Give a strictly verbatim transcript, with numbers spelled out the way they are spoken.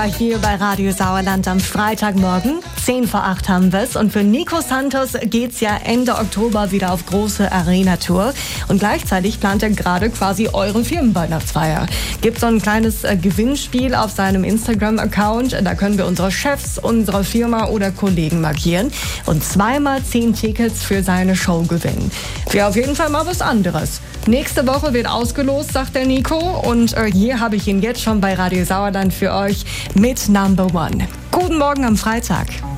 hier bei Radio Sauerland am Freitagmorgen. zehn vor acht haben wir es. Und für Nico Santos geht's ja Ende Oktober wieder auf große Arena-Tour. Und gleichzeitig plant er gerade quasi eure Firmenweihnachtsfeier. Gibt so ein kleines äh, Gewinnspiel auf seinem Instagram-Account. Da können wir unsere Chefs, unsere Firma oder Kollegen markieren. Und zweimal zehn Tickets für seine Show gewinnen. Wäre auf jeden Fall mal was anderes. Nächste Woche wird ausgelost, sagt der Nico. Und äh, hier habe ich ihn jetzt schon bei Radio Sauerland für euch mit Number One. Guten Morgen am Freitag.